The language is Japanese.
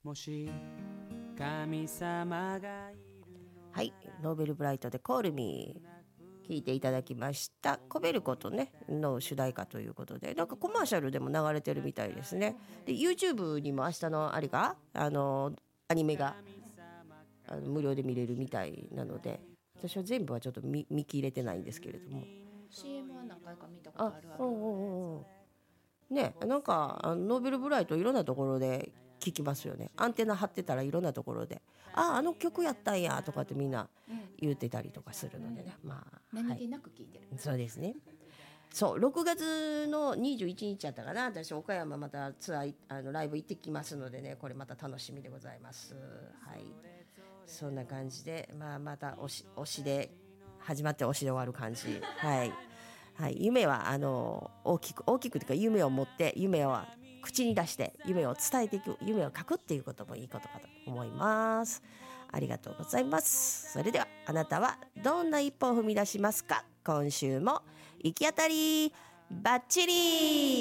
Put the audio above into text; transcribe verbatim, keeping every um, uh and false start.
もし神様がいる。 はい、ノーベルブライトでコールミー聞いていただきました。コベルコとねの主題歌ということで、なんかコマーシャルでも流れてるみたいですね。で YouTube にも明日のあれがあのアニメがあの無料で見れるみたいなので、私は全部はちょっと 見, 見切れてないんですけれども、 シーエム は何回か見たことあるある。 うんうんうんね、なんかあのノーベルブライトいろんなところで聞きますよね。アンテナ張ってたらいろんなところで、あああの曲やったんやとかってみんな言ってたりとかするのでね、まあ何気なく聞いてる、 はい、そうですね。そうろくがつのにじゅういちにちやったかな、私岡山またツアーあのライブ行ってきますのでね、これまた楽しみでございます。はい、そんな感じで、まあ、また推し、推しで始まって推しで終わる感じ。はいはい、夢はあの大きく大きくというか、夢を持って夢を口に出して夢を伝えていく、夢を書くっていうこともいいことかと思います。ありがとうございます。それではあなたはどんな一歩を踏み出しますか。今週も行き当たりバッチリ。